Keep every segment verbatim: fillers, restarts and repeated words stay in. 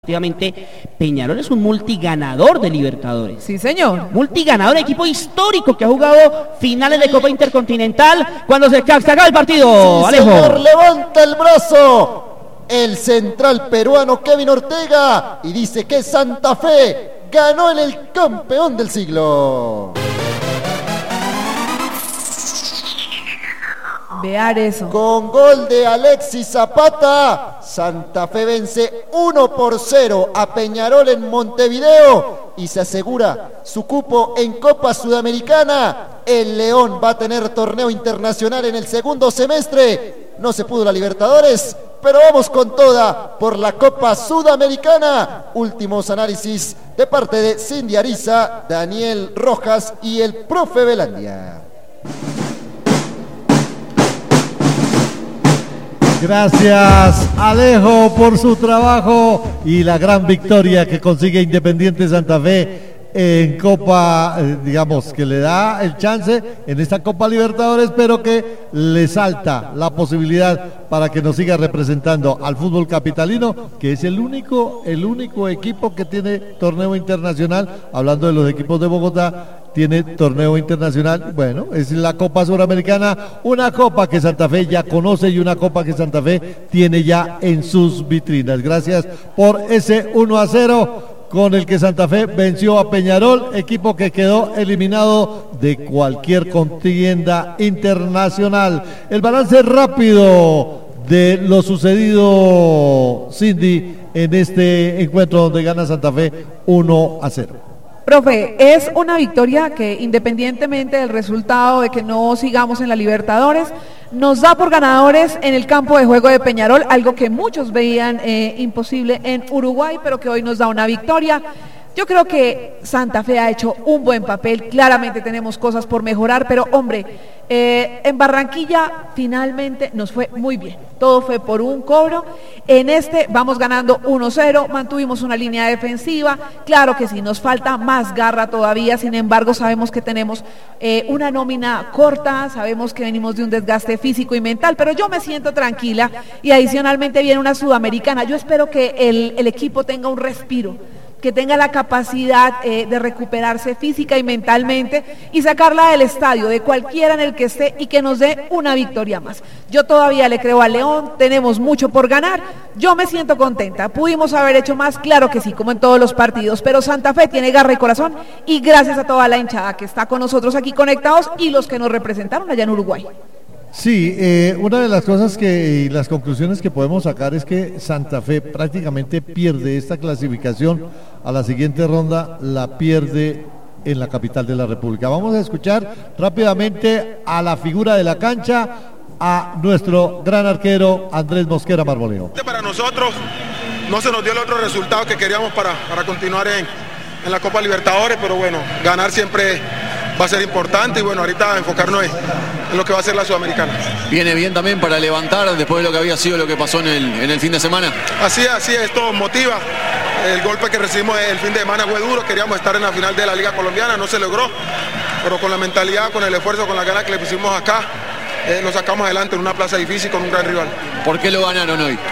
Efectivamente, Peñarol es un multiganador de Libertadores. Sí, señor. Multiganador, equipo histórico que ha jugado finales de Copa Intercontinental. Cuando se, se acaba el partido, sí, Alejo. Señor, levanta el brazo el central peruano Kevin Ortega y dice que Santa Fe ganó en el campeón del siglo. Vear eso. Con gol de Alexis Zapata, Santa Fe vence uno por cero a Peñarol en Montevideo y se asegura su cupo en Copa Sudamericana. El León va a tener torneo internacional en el segundo semestre. No se pudo la Libertadores, pero vamos con toda por la Copa Sudamericana. Últimos análisis de parte de Cindy Ariza, Daniel Rojas y el profe Velandia. Gracias, Alejo, por su trabajo y la gran victoria que consigue Independiente Santa Fe en Copa, eh, digamos, que le da el chance en esta Copa Libertadores, pero que le salta la posibilidad para que nos siga representando al fútbol capitalino, que es el único, el único equipo que tiene torneo internacional. Hablando de los equipos de Bogotá, tiene torneo internacional. Bueno, es la Copa Suramericana, una copa que Santa Fe ya conoce y una copa que Santa Fe tiene ya en sus vitrinas. Gracias por ese uno a cero con el que Santa Fe venció a Peñarol, equipo que quedó eliminado de cualquier contienda internacional. El balance rápido de lo sucedido, Cindy, en este encuentro donde gana Santa Fe uno a cero. Profe, es una victoria que, independientemente del resultado de que no sigamos en la Libertadores, nos da por ganadores en el campo de juego de Peñarol, algo que muchos veían eh, imposible en Uruguay, pero que hoy nos da una victoria. Yo creo que Santa Fe ha hecho un buen papel, claramente tenemos cosas por mejorar, pero hombre, eh, en Barranquilla finalmente nos fue muy bien, todo fue por un cobro. En este vamos ganando uno cero, mantuvimos una línea defensiva, claro que sí, nos falta más garra todavía, sin embargo sabemos que tenemos eh, una nómina corta, sabemos que venimos de un desgaste físico y mental, pero yo me siento tranquila y adicionalmente viene una Sudamericana. Yo espero que el, el equipo tenga un respiro, que tenga la capacidad eh, de recuperarse física y mentalmente y sacarla del estadio, de cualquiera en el que esté, y que nos dé una victoria más. Yo todavía le creo a León, tenemos mucho por ganar, yo me siento contenta, pudimos haber hecho más, claro que sí, como en todos los partidos, pero Santa Fe tiene garra y corazón, y gracias a toda la hinchada que está con nosotros aquí conectados y los que nos representaron allá en Uruguay. Sí, eh, una de las cosas que y las conclusiones que podemos sacar es que Santa Fe prácticamente pierde esta clasificación a la siguiente ronda, la pierde en la capital de la República. Vamos a escuchar rápidamente a la figura de la cancha, a nuestro gran arquero Andrés Mosquera Marmoleo. Para nosotros no se nos dio el otro resultado que queríamos para, para continuar en, en la Copa Libertadores, pero bueno, ganar siempre va a ser importante y bueno, ahorita enfocarnos en, en lo que va a ser la Sudamericana. Viene bien también para levantar después de lo que había sido lo que pasó en el, en el fin de semana. Así es, así es, esto motiva. El golpe que recibimos el fin de semana fue duro, queríamos estar en la final de la Liga Colombiana, no se logró, pero con la mentalidad, con el esfuerzo, con la ganas que le pusimos acá, eh, lo sacamos adelante en una plaza difícil con un gran rival. ¿Por qué lo ganaron hoy?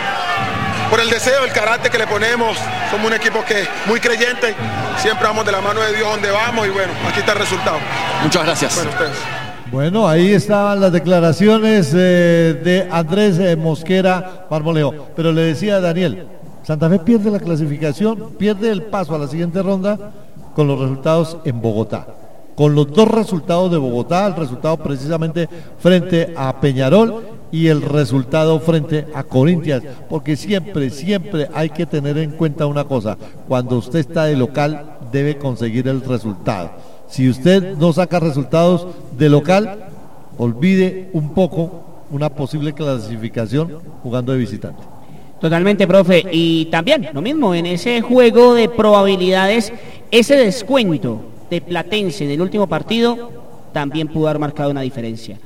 Por el deseo, el carácter que le ponemos, somos un equipo que muy creyente, siempre vamos de la mano de Dios donde vamos y bueno, aquí está el resultado. Muchas gracias. Bueno, ustedes. Bueno, ahí estaban las declaraciones eh, de Andrés eh, Mosquera Marmoleo, pero le decía a Daniel, Santa Fe pierde la clasificación, pierde el paso a la siguiente ronda con los resultados en Bogotá. Con los dos resultados de Bogotá, el resultado precisamente frente a Peñarol y el resultado frente a Corinthians, porque siempre, siempre hay que tener en cuenta una cosa, cuando usted está de local debe conseguir el resultado. Si usted no saca resultados de local, olvide un poco una posible clasificación jugando de visitante. Totalmente, profe, y también lo mismo, en ese juego de probabilidades, ese descuento de Platense en el último partido también pudo haber marcado una diferencia.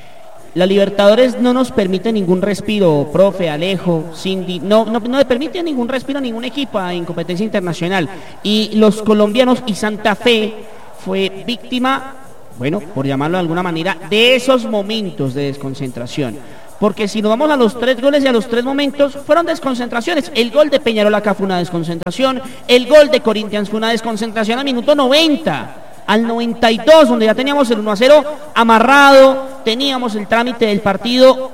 La Libertadores no nos permite ningún respiro, profe, Alejo, Cindy, no, no, no le permite ningún respiro a ningún equipo en competencia internacional, y los colombianos y Santa Fe fue víctima, bueno, por llamarlo de alguna manera, de esos momentos de desconcentración. porque si nos vamos a los tres goles y a los tres momentos, fueron desconcentraciones. El gol de Peñarol acá fue una desconcentración, el gol de Corinthians fue una desconcentración al minuto noventa. Al noventa y dos, donde ya teníamos el uno a cero amarrado, teníamos el trámite del partido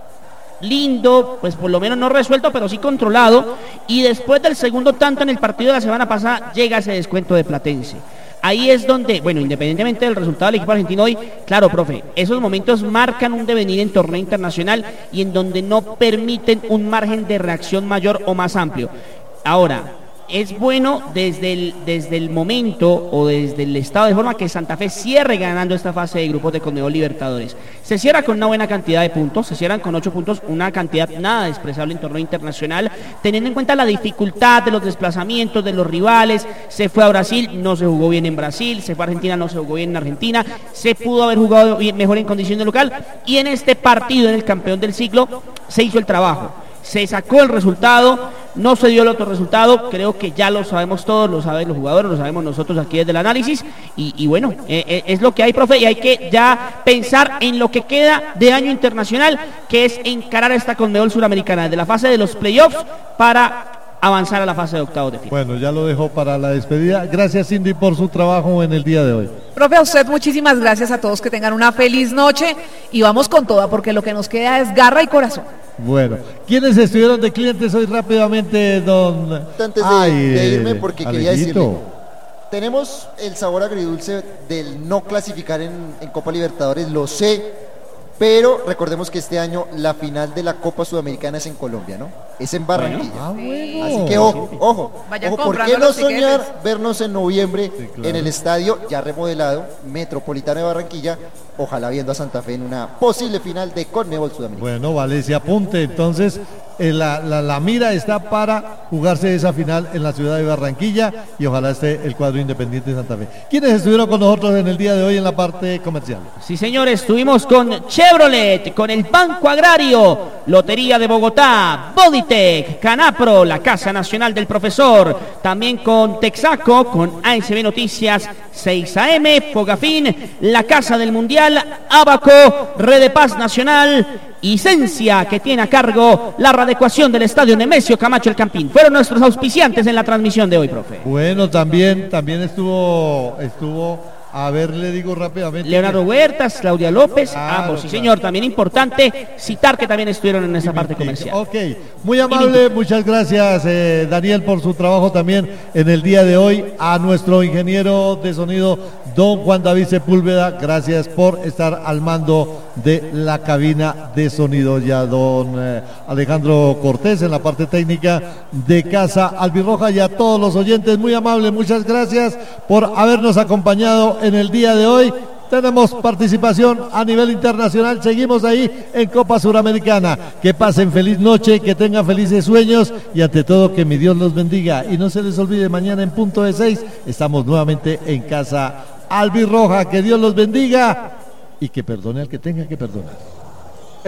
lindo, pues por lo menos no resuelto, pero sí controlado, y después del segundo tanto en el partido de la semana pasada, llega ese descuento de Platense. Ahí es donde, bueno, independientemente del resultado del equipo argentino hoy, claro, profe, esos momentos marcan un devenir en torneo internacional y en donde no permiten un margen de reacción mayor o más amplio. Ahora, es bueno desde el, desde el momento o desde el estado de forma que Santa Fe cierre ganando esta fase de grupos de Conmebol Libertadores. Se cierra con una buena cantidad de puntos, se cierran con ocho puntos, una cantidad nada despreciable en torneo internacional, teniendo en cuenta la dificultad de los desplazamientos de los rivales. Se fue a Brasil, no se jugó bien en Brasil, se fue a Argentina, no se jugó bien en Argentina, se pudo haber jugado bien, mejor en condición de local, y en este partido, en el campeón del siglo, se hizo el trabajo. Se sacó el resultado, no se dio el otro resultado, creo que ya lo sabemos todos, lo saben los jugadores, lo sabemos nosotros aquí desde el análisis, y, y bueno, eh, eh, es lo que hay, profe, y hay que ya pensar en lo que queda de año internacional, que es encarar esta Conmebol Suramericana, desde la fase de los playoffs para avanzar a la fase de octavos de final. Bueno, ya lo dejo para la despedida. Gracias, Cindy, por su trabajo en el día de hoy. Profe, a usted muchísimas gracias, a todos que tengan una feliz noche y vamos con toda porque lo que nos queda es garra y corazón. Bueno, ¿quiénes estuvieron de clientes hoy rápidamente, don? Antes de, Ay, de irme, porque quería Alejito. decirle, tenemos el sabor agridulce del no clasificar en, en Copa Libertadores, lo sé, pero recordemos que este año la final de la Copa Sudamericana es en Colombia, ¿no? Es en Barranquilla. Ah, bueno. Así que ojo, ojo, Vayan ojo, ¿por qué comprando no los soñar tiquetes? vernos en noviembre Sí, claro. en el estadio ya remodelado, Metropolitano de Barranquilla, ojalá viendo a Santa Fe en una posible final de Conmebol Sudamericana? Bueno, vale, se apunte. Entonces, eh, la, la, la mira está para jugarse esa final en la ciudad de Barranquilla y ojalá esté el cuadro Independiente de Santa Fe. ¿Quiénes estuvieron con nosotros en el día de hoy en la parte comercial? Sí, señores, estuvimos con Chevrolet, con el Banco Agrario, Lotería de Bogotá, Bodytech, Canapro, la Casa Nacional del Profesor, también con Texaco, con A S B Noticias, seis A M, Fogafín, la Casa del Mundial, Abaco, Red de Paz Nacional y Cencia, que tiene a cargo la readecuación del estadio Nemesio Camacho El Campín. Fueron nuestros auspiciantes en la transmisión de hoy, profe. Bueno, también, también estuvo, estuvo, a ver, le digo rápidamente. Leonardo Huertas, Claudia López, Claro, ambos, sí claro. señor. También importante citar que también estuvieron en esa parte Minutico. comercial. Ok, muy amable, muchas gracias eh, Daniel por su trabajo también en el día de hoy. A nuestro ingeniero de sonido, don Juan David Sepúlveda, gracias por estar al mando de la cabina de sonido. Ya don eh, Alejandro Cortés en la parte técnica de Casa Albirroja, y a todos los oyentes, muy amable, muchas gracias por habernos acompañado en el día de hoy. Tenemos participación a nivel internacional, seguimos ahí en Copa Suramericana. Que pasen feliz noche, que tengan felices sueños y ante todo que mi Dios los bendiga. Y no se les olvide, mañana en punto de seis estamos nuevamente en Casa Albirroja. Que Dios los bendiga y que perdone al que tenga que perdonar.